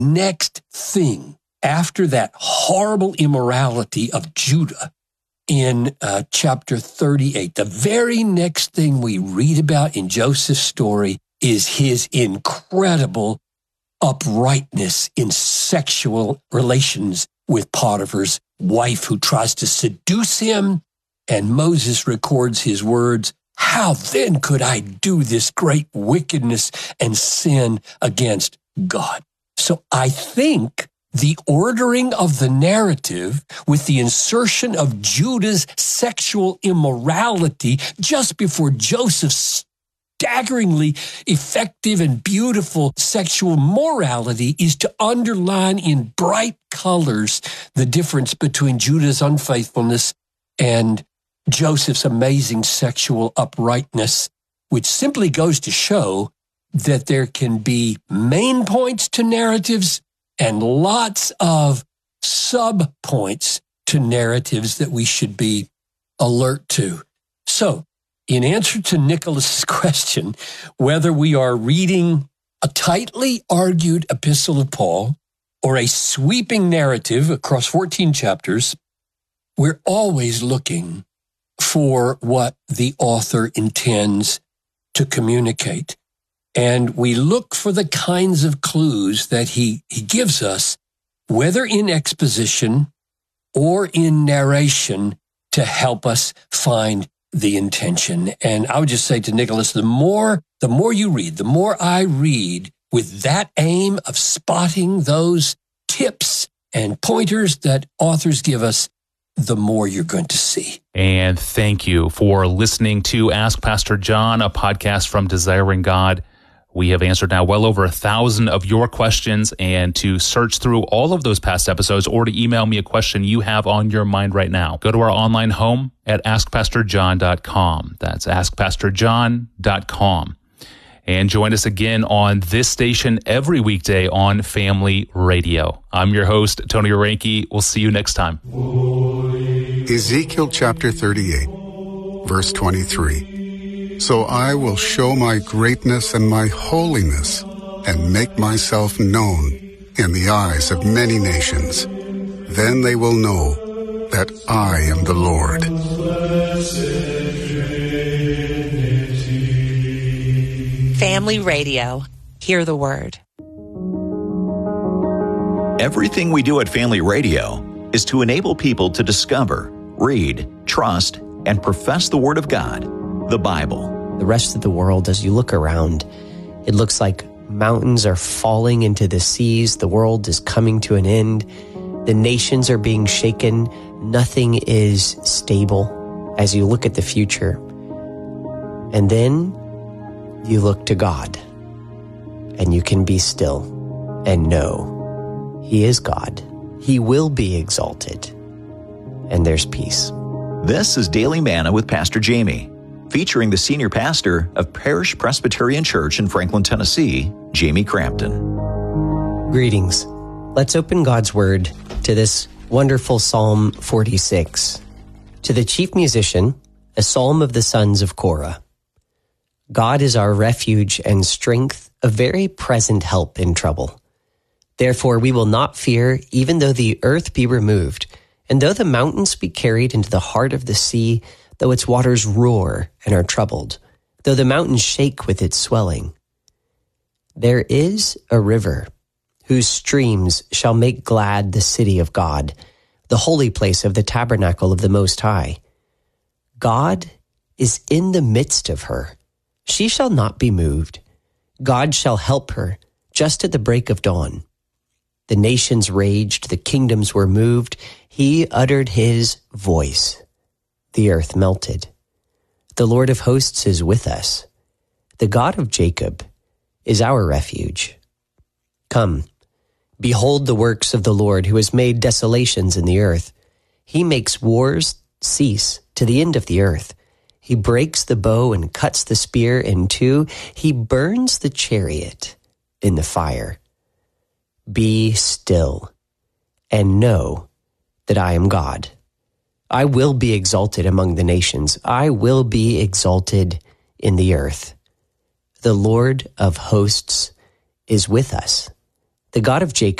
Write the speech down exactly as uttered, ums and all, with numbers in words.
next thing after that horrible immorality of Judah in uh, chapter thirty-eight, the very next thing we read about in Joseph's story is his incredible uprightness in sexual relations with Potiphar's wife, who tries to seduce him. And Moses records his words, "How then could I do this great wickedness and sin against God?" So I think the ordering of the narrative with the insertion of Judah's sexual immorality just before Joseph's staggeringly effective and beautiful sexual morality is to underline in bright colors the difference between Judah's unfaithfulness and Joseph's amazing sexual uprightness, which simply goes to show that there can be main points to narratives and lots of sub-points to narratives that we should be alert to. So, in answer to Nicholas's question, whether we are reading a tightly argued epistle of Paul or a sweeping narrative across fourteen chapters, we're always looking for what the author intends to communicate. And we look for the kinds of clues that he, he gives us, whether in exposition or in narration, to help us find the intention. And I would just say to Nicholas, the more, the more you read, the more I read with that aim of spotting those tips and pointers that authors give us, the more you're going to see. And thank you for listening to Ask Pastor John, a podcast from Desiring God. We have answered now well over a thousand of your questions, and to search through all of those past episodes or to email me a question you have on your mind right now, go to our online home at ask pastor john dot com. That's ask pastor john dot com. And join us again on this station every weekday on Family Radio. I'm your host, Tony Orenke. We'll see you next time. Ezekiel chapter thirty-eight, verse twenty-three. So I will show my greatness and my holiness and make myself known in the eyes of many nations. Then they will know that I am the Lord. Family Radio. Hear the word. Everything we do at Family Radio is to enable people to discover, read, trust, and profess the Word of God, the Bible. The rest of the world, as you look around, it looks like mountains are falling into the seas. The world is coming to an end. The nations are being shaken. Nothing is stable as you look at the future. And then you look to God, and you can be still and know He is God. He will be exalted, and there's peace. This is Daily Manna with Pastor Jamie, featuring the senior pastor of Parish Presbyterian Church in Franklin, Tennessee, Jamie Crampton. Greetings. Let's open God's Word to this wonderful Psalm forty-six. To the chief musician, a psalm of the sons of Korah. God is our refuge and strength, a very present help in trouble. Therefore we will not fear, even though the earth be removed, and though the mountains be carried into the heart of the sea, though its waters roar and are troubled, though the mountains shake with its swelling. There is a river whose streams shall make glad the city of God, the holy place of the tabernacle of the Most High. God is in the midst of her. She shall not be moved. God shall help her just at the break of dawn. The nations raged, the kingdoms were moved. He uttered his voice. The earth melted. The Lord of hosts is with us. The God of Jacob is our refuge. Come, behold the works of the Lord, who has made desolations in the earth. He makes wars cease to the end of the earth. He breaks the bow and cuts the spear in two. He burns the chariot in the fire. Be still and know that I am God. I will be exalted among the nations. I will be exalted in the earth. The Lord of hosts is with us. the God of Jacob